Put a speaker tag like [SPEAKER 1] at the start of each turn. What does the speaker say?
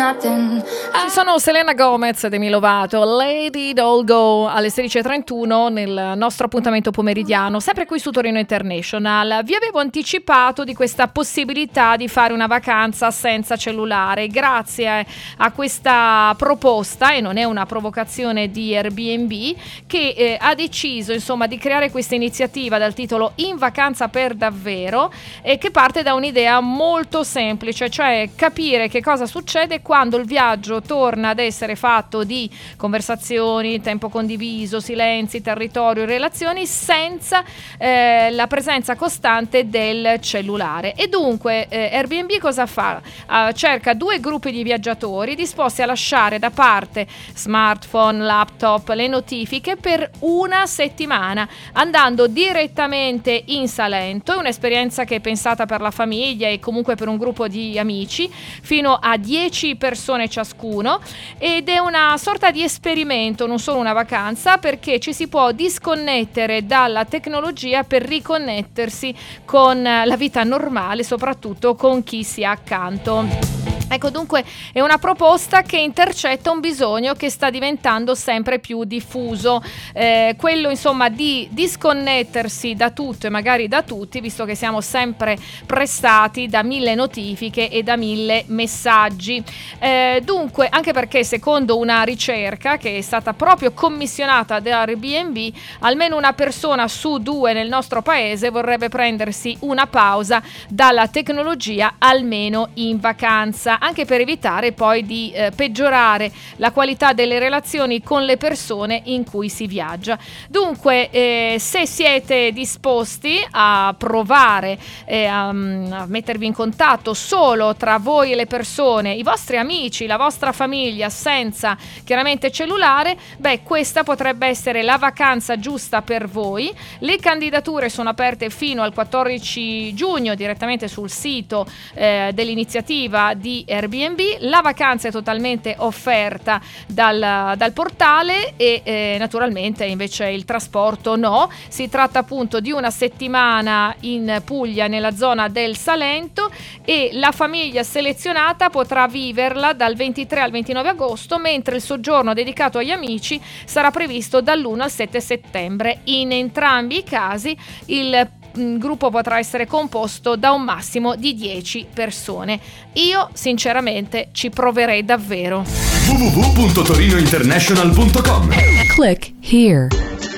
[SPEAKER 1] nothing.
[SPEAKER 2] Ci sono Selena Gomez e Demi Lovato, Lady Don't Go alle 16.31 nel nostro appuntamento pomeridiano, sempre qui su Torino International. Vi avevo anticipato di questa possibilità di fare una vacanza senza cellulare grazie a questa proposta, e non è una provocazione di Airbnb, che ha deciso insomma di creare questa iniziativa dal titolo In Vacanza per Davvero, e che parte da un'idea molto semplice, cioè capire che cosa succede quando il viaggio torna ad essere fatto di conversazioni, tempo condiviso, silenzi, territorio, relazioni, senza la presenza costante del cellulare. E dunque Airbnb cosa fa? Cerca 2 gruppi di viaggiatori disposti a lasciare da parte smartphone, laptop, le notifiche per una settimana, andando direttamente in Salento. È un'esperienza che è pensata per la famiglia e comunque per un gruppo di amici, fino a 10 persone ciascuno, ed è una sorta di esperimento, non solo una vacanza, perché ci si può disconnettere dalla tecnologia per riconnettersi con la vita normale, soprattutto con chi si ha accanto. Ecco, dunque è una proposta che intercetta un bisogno che sta diventando sempre più diffuso, quello insomma di disconnettersi da tutto e magari da tutti, visto che siamo sempre pressati da 1000 notifiche e da 1000 messaggi. Dunque, anche perché secondo una ricerca che è stata proprio commissionata da Airbnb, almeno una persona su 2 nel nostro paese vorrebbe prendersi una pausa dalla tecnologia, almeno in vacanza, anche per evitare poi di peggiorare la qualità delle relazioni con le persone in cui si viaggia. Dunque, se siete disposti a provare a mettervi in contatto solo tra voi e le persone, i vostri amici, la vostra famiglia, senza chiaramente cellulare, questa potrebbe essere la vacanza giusta per voi. Le candidature sono aperte fino al 14 giugno direttamente sul sito dell'iniziativa di Airbnb. La vacanza è totalmente offerta dal portale e naturalmente invece il trasporto no. Si tratta appunto di una settimana in Puglia, nella zona del Salento, e la famiglia selezionata potrà viverla dal 23 al 29 agosto, mentre il soggiorno dedicato agli amici sarà previsto dall'1 al 7 settembre. In entrambi i casi il gruppo potrà essere composto da un massimo di 10 persone. Io sinceramente ci proverei davvero.
[SPEAKER 3] www.torinointernational.com.
[SPEAKER 4] Click here.